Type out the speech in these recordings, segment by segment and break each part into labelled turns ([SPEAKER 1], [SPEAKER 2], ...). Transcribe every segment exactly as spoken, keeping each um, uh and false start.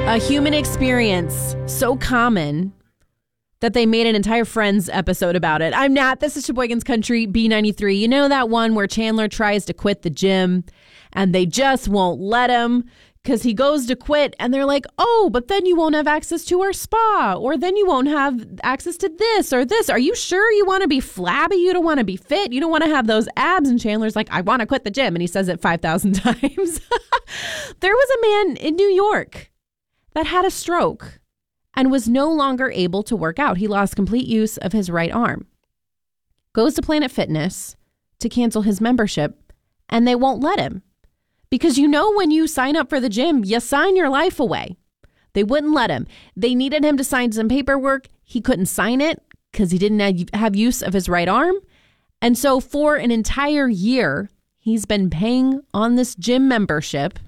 [SPEAKER 1] A human experience so common that they made an entire Friends episode about it. I'm Nat. This is Sheboygan's Country B ninety-three. You know that one where Chandler tries to quit the gym and they just won't let him because he goes to quit and they're like, oh, but then you won't have access to our spa, or then you won't have access to this or this. Are you sure you want to be flabby? You don't want to be fit? You don't want to have those abs? And Chandler's like, I want to quit the gym. And he says it five thousand times. There was a man in New York that had a stroke and was no longer able to work out. He lost complete use of his right arm. Goes to Planet Fitness to cancel his membership, and they won't let him. Because you know when you sign up for the gym, you sign your life away. They wouldn't let him. They needed him to sign some paperwork. He couldn't sign it because he didn't have use of his right arm. And so for an entire year, he's been paying on this gym membership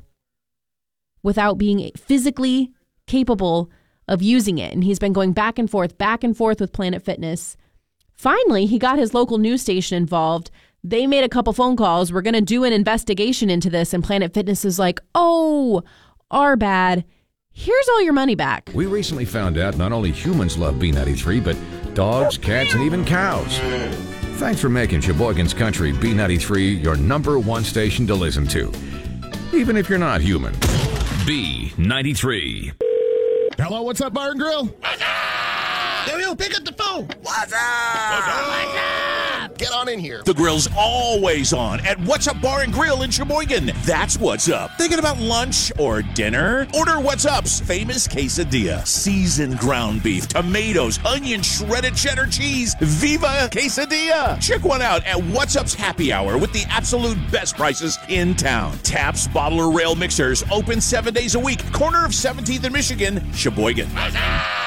[SPEAKER 1] without being physically capable of using it. And he's been going back and forth, back and forth with Planet Fitness. Finally, he got his local news station involved. They made a couple phone calls. We're going to do an investigation into this. And Planet Fitness is like, oh, our bad. Here's all your money back.
[SPEAKER 2] We recently found out not only humans love B ninety-three, but dogs, cats, and even cows. Thanks for making Sheboygan's Country B ninety-three your number one station to listen to, even if you're not human. B ninety-three.
[SPEAKER 3] Hello, what's up, Bar and Grill?
[SPEAKER 4] What's up?
[SPEAKER 3] Yo, yo, pick up the phone.
[SPEAKER 4] What's up? What's up? What's up?
[SPEAKER 3] Get on in here.
[SPEAKER 5] The grill's always on at What's Up Bar and Grill in Sheboygan. That's What's Up. Thinking about lunch or dinner? Order What's Up's famous quesadilla. Seasoned ground beef, tomatoes, onion, shredded cheddar cheese. Viva Quesadilla! Check one out at What's Up's Happy Hour with the absolute best prices in town. Taps Bottle or Rail Mixers open seven days a week. Corner of seventeenth and Michigan, Sheboygan.
[SPEAKER 4] What's up?